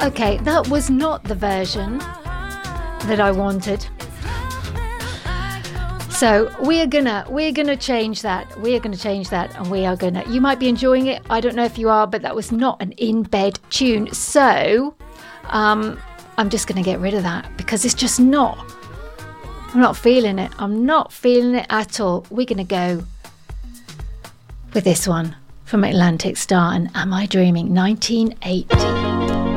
Okay, that was not the version that I wanted. So we're gonna change that. We're gonna change that, and we are gonna. You might be enjoying it. I don't know if you are, but that was not an in-bed tune. So I'm just gonna get rid of that because it's just not. I'm not feeling it. I'm not feeling it at all. We're gonna go with this one from Atlantic Star and Am I Dreaming, 1980.